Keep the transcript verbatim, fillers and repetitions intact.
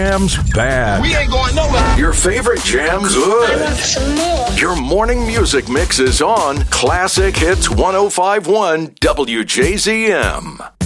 Jams bad. We ain't going nowhere. Your favorite jams good. I want some more. Your morning music mix is on Classic Hits one oh five point one W J Z M.